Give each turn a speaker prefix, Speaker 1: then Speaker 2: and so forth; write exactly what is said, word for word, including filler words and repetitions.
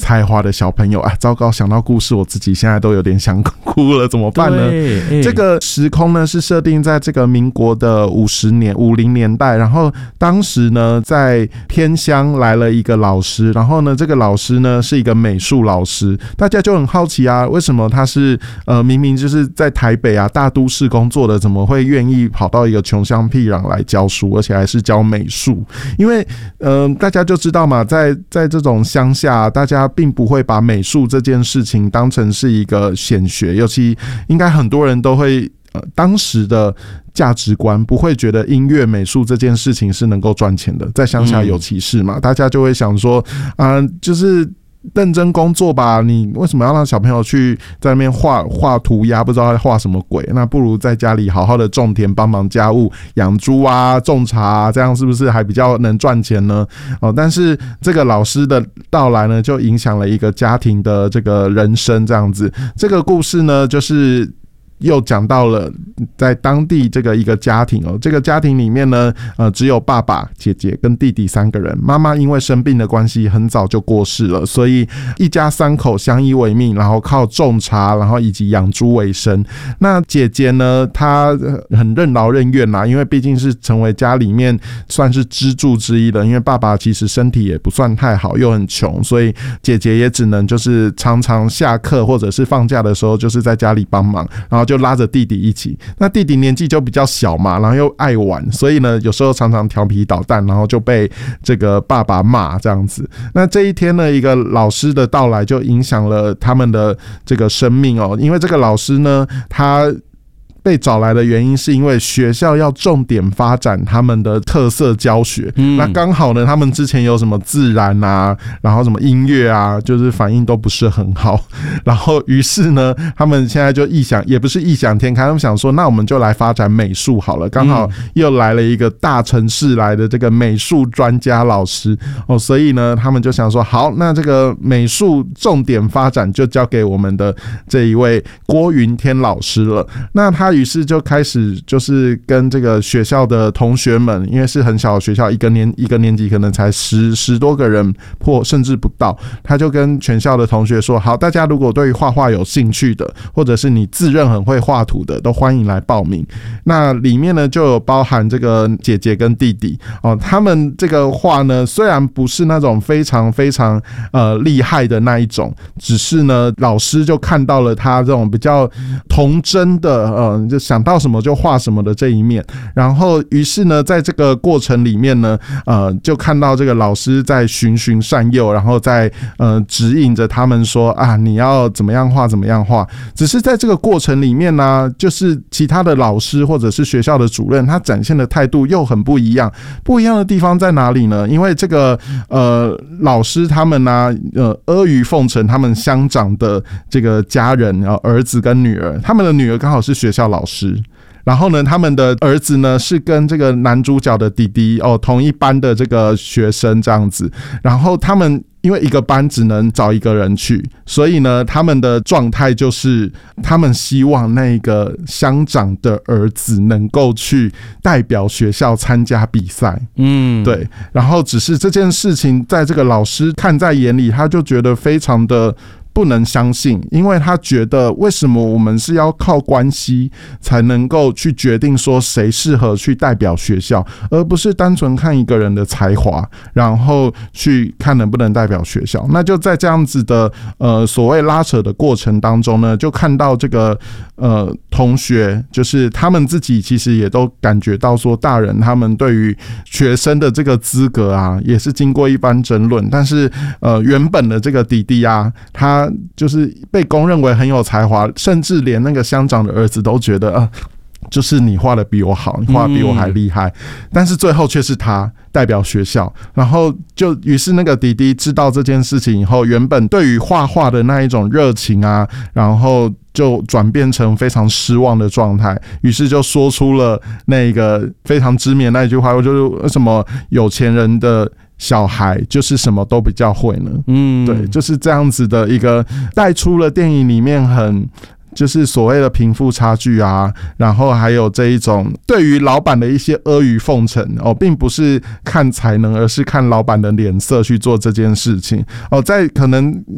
Speaker 1: 才华的小朋友啊！糟糕，想到故事我自己现在都有点想哭了，怎么办呢？
Speaker 2: 欸、
Speaker 1: 这个时空呢是设定在这个民国的五十年五零年代，然后当时呢在偏乡来了一个老师，然后呢这个老师呢是一个美术老师，大家就很好奇啊，为什么他是呃明明就是在台北啊大都市工作的，怎么会愿意跑到一个穷乡僻壤来教书，而且还是教美术？因为呃大家就知道嘛，在在这种乡下，大家并不会把美术这件事情当成是一个显学，尤其应该很多人都会呃当时的价值观不会觉得音乐美术这件事情是能够赚钱的，在乡下有歧视嘛，大家就会想说啊、呃，就是认真工作吧，你为什么要让小朋友去在那边画画涂鸦，不知道在画什么鬼？那不如在家里好好的种田，帮忙家务，养猪啊，种茶啊，这样是不是还比较能赚钱呢？哦，但是这个老师的到来呢，就影响了一个家庭的这个人生，这样子。这个故事呢，就是又讲到了在当地这个一个家庭哦，这个家庭里面呢，呃，只有爸爸、姐姐跟弟弟三个人。妈妈因为生病的关系，很早就过世了，所以一家三口相依为命，然后靠种茶，然后以及养猪为生。那姐姐呢，她很任劳任怨啦，因为毕竟是成为家里面算是支柱之一的。因为爸爸其实身体也不算太好，又很穷，所以姐姐也只能就是常常下课或者是放假的时候，就是在家里帮忙，然后就拉着弟弟一起。那弟弟年纪就比较小嘛，然后又爱玩，所以呢有时候常常调皮捣蛋，然后就被这个爸爸骂这样子。那这一天呢，一个老师的到来就影响了他们的这个生命哦，因为这个老师呢，他被找来的原因是因为学校要重点发展他们的特色教学，嗯、那刚好呢，他们之前有什么自然啊，然后什么音乐啊，就是反应都不是很好，然后于是呢，他们现在就异想，也不是异想天开，他们想说，那我们就来发展美术好了，刚好又来了一个大城市来的这个美术专家老师哦，所以呢，他们就想说，好，那这个美术重点发展就交给我们的这一位郭云天老师了。那他于是就开始就是跟这个学校的同学们，因为是很小的学校，一个年一个年级可能才十十多个人或甚至不到，他就跟全校的同学说，好，大家如果对于画画有兴趣的，或者是你自认很会画图的，都欢迎来报名。那里面呢就有包含这个姐姐跟弟弟哦，他们这个画呢虽然不是那种非常非常呃厉害的那一种，只是呢老师就看到了他这种比较童真的呃就想到什么就画什么的这一面，然后于是呢在这个过程里面呢呃就看到这个老师在循循善诱，然后在呃指引着他们说啊你要怎么样画怎么样画。只是在这个过程里面呢、啊、就是其他的老师或者是学校的主任他展现的态度又很不一样。不一样的地方在哪里呢？因为这个呃老师他们呢、啊、呃阿谀奉承他们乡长的这个家人，然后儿子跟女儿，他们的女儿刚好是学校老师，然后呢他们的儿子呢是跟这个男主角的弟弟哦同一班的这个学生这样子，然后他们因为一个班只能找一个人去，所以呢他们的状态就是他们希望那个乡长的儿子能够去代表学校参加比赛，嗯，对，然后只是这件事情在这个老师看在眼里，他就觉得非常的不能相信，因为他觉得为什么我们是要靠关系才能够去决定说谁适合去代表学校，而不是单纯看一个人的才华然后去看能不能代表学校。那就在这样子的呃所谓拉扯的过程当中呢，就看到这个呃同学就是他们自己其实也都感觉到说大人他们对于学生的这个资格啊也是经过一番争论，但是呃原本的这个弟弟啊他就是被公认为很有才华，甚至连那个乡长的儿子都觉得啊，就是你画的比我好，你画的比我还厉害、嗯、但是最后却是他代表学校。然后就于是那个弟弟知道这件事情以后，原本对于画画的那一种热情啊，然后就转变成非常失望的状态，于是就说出了那个非常知名的那一句话，就是为什么有钱人的小孩就是什么都比较会呢？嗯，对，就是这样子的一个带出了电影里面很就是所谓的贫富差距啊，然后还有这一种对于老板的一些阿谀奉承哦，并不是看才能，而是看老板的脸色去做这件事情哦。在可能